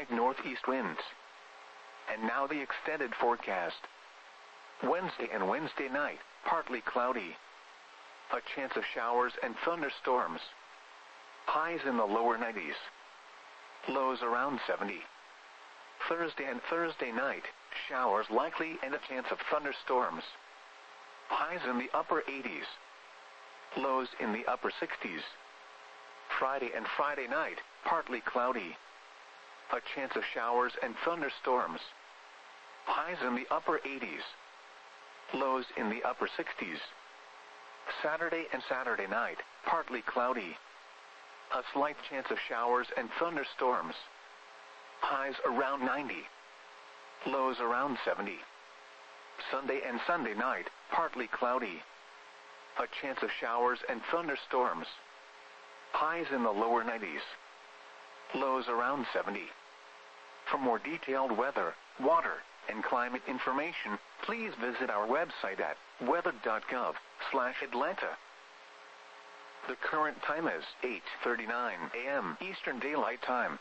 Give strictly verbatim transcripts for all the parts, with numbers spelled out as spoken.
northeast winds. And now the extended forecast. Wednesday and Wednesday night, partly cloudy. A chance of showers and thunderstorms. Highs in the lower nineties. Lows around seventy. Thursday and Thursday night, showers likely and a chance of thunderstorms. Highs in the upper eighties. Lows in the upper sixties. Friday and Friday night, partly cloudy. A chance of showers and thunderstorms. Highs in the upper eighties. Lows in the upper sixties. Saturday and Saturday night, partly cloudy. A slight chance of showers and thunderstorms. Highs around ninety. Lows around seventy. Sunday and Sunday night, partly cloudy. A chance of showers and thunderstorms. Highs in the lower nineties. Lows around seventy. For more detailed weather, water, and climate information, please visit our website at weather dot gov slash Atlanta. The current time is eight thirty-nine a m Eastern Daylight Time.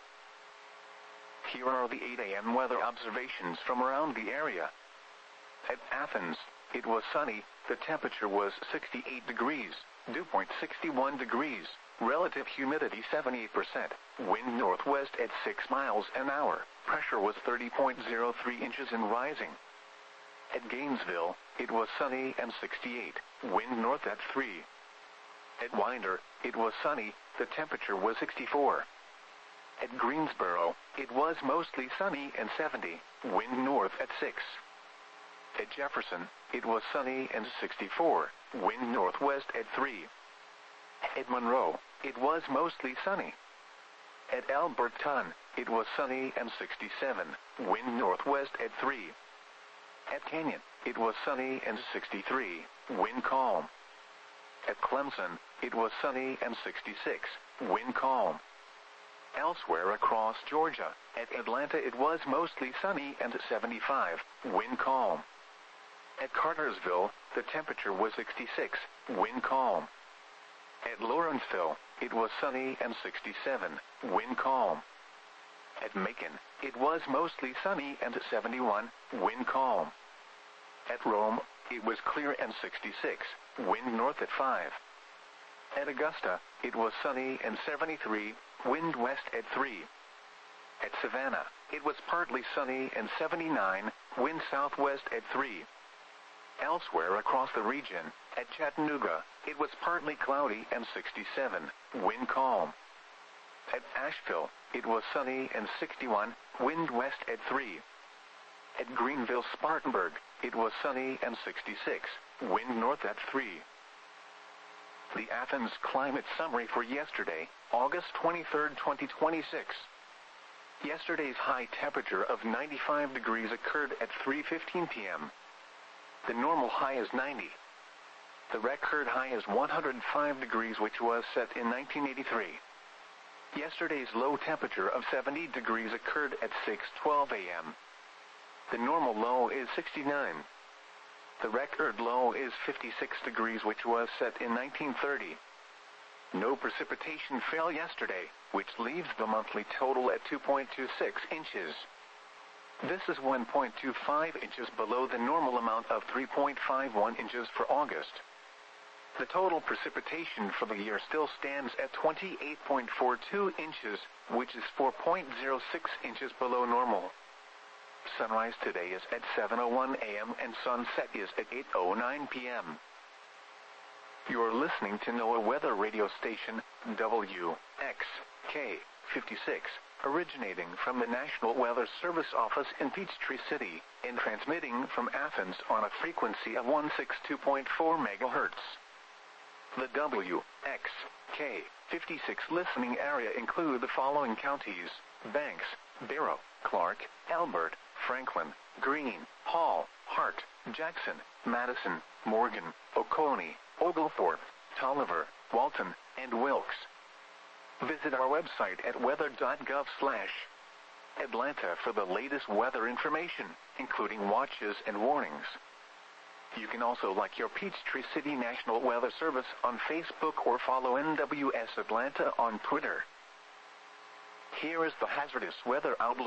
Here are the eight a m weather observations from around the area. At Athens, it was sunny, the temperature was sixty-eight degrees, dew point sixty-one degrees, relative humidity seventy-eight percent, wind northwest at six miles an hour, pressure was thirty point zero three inches and rising. At Gainesville, it was sunny and sixty-eight, wind north at three. At Winder, it was sunny, the temperature was sixty-four. At Greensboro, it was mostly sunny and seventy, wind north at six. At Jefferson, it was sunny and sixty-four, wind northwest at three. At Monroe, it was mostly sunny. At Alberton, it was sunny and sixty-seven, wind northwest at three. At Canyon, it was sunny and sixty-three, wind calm. At Clemson, it was sunny and sixty-six, wind calm. Elsewhere across Georgia, at Atlanta it was mostly sunny and seventy-five, wind calm. At Cartersville, the temperature was sixty-six, wind calm. At Lawrenceville, it was sunny and sixty-seven, wind calm. At Macon, it was mostly sunny and seventy-one, wind calm. At Rome, it was clear and sixty-six, wind north at five. At Augusta, it was sunny and seventy-three, wind west at three. At Savannah, it was partly sunny and seventy-nine, wind southwest at three. Elsewhere across the region, at Chattanooga, it was partly cloudy and sixty-seven, wind calm. At Asheville, it was sunny and sixty-one, wind west at three. At Greenville-Spartanburg, it was sunny and sixty-six, wind north at three. The Athens climate summary for yesterday, August twenty-third, twenty twenty-six. Yesterday's high temperature of ninety-five degrees occurred at three fifteen p m The normal high is ninety. The record high is one hundred five degrees, which was set in nineteen eighty-three. Yesterday's low temperature of seventy degrees occurred at six twelve a m The normal low is sixty-nine. The record low is fifty-six degrees, which was set in nineteen thirty. No precipitation fell yesterday, which leaves the monthly total at two point two six inches. This is one point two five inches below the normal amount of three point five one inches for August. The total precipitation for the year still stands at twenty-eight point four two inches, which is four point zero six inches below normal. Sunrise today is at seven oh one a m and sunset is at eight oh nine p m You're listening to NOAA Weather Radio Station, W X K fifty-six, originating from the National Weather Service office in Peachtree City, and transmitting from Athens on a frequency of one sixty-two point four megahertz. The W X K fifty-six listening area include the following counties: Banks, Barrow, Clark, Elbert, Franklin, Greene, Hall, Hart, Jackson, Madison, Morgan, Oconee, Oglethorpe, Tolliver, Walton, and Wilkes. Visit our website at weather dot gov slash Atlanta for the latest weather information, including watches and warnings. You can also like your Peachtree City National Weather Service on Facebook or follow N W S Atlanta on Twitter. Here is the hazardous weather outlook.